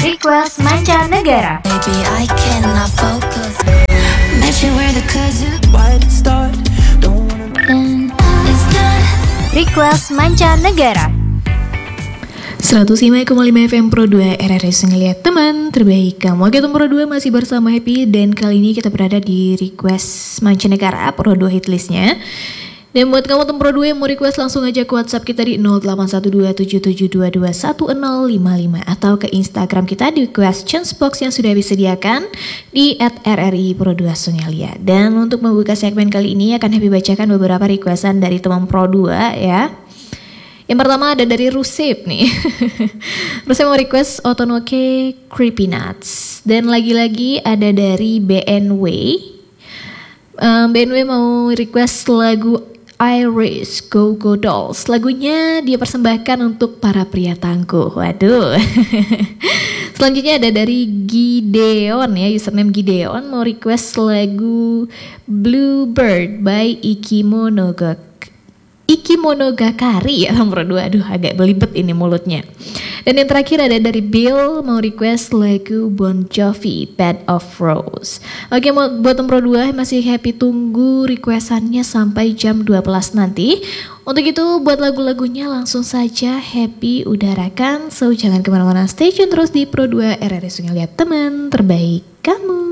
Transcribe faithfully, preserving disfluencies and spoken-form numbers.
Request Mancanegara. Baby, I cannot focus. Bet you were the cousin. Why did it start? Don't wanna And it's not. Request Mancanegara. seratus lima koma lima F M Pro dua R R S ngeliat teman terbaik kamu. Oke, Pro dua masih bersama Happy dan kali ini kita berada di Request Mancanegara Pro dua hitlistnya. Dan buat kamu Pro dua yang mau request langsung aja ke WhatsApp kita di nol delapan satu dua tujuh tujuh dua dua satu nol lima lima atau ke Instagram kita di questions box yang sudah disediakan di at R R I Pro dua Sonyalia. Dan untuk membuka segmen kali ini akan Happy bacakan beberapa requestan dari teman Pro dua ya. Yang pertama ada dari Rusep nih. Rusep mau request Otonoke Creepy Nuts. Dan lagi-lagi ada dari B N W. um, B N W mau request lagu Iris Go Go Dolls. Lagunya dia persembahkan untuk para pria tangguh. Waduh. Selanjutnya ada dari Gideon ya, username Gideon mau request lagu Bluebird by Ikimonoga Ikimonogakari ya nomor dua. Aduh agak belibet ini mulutnya. Dan yang terakhir ada dari Bill mau request lagu Bon Jovi Bed of Rose. Oke, buat nomor dua masih Happy tunggu requestannya sampai jam dua belas nanti. Untuk itu buat lagu-lagunya langsung saja Happy udarakan. So jangan kemana-mana, stay tune terus di Pro dua R R S ngeliat teman terbaik kamu.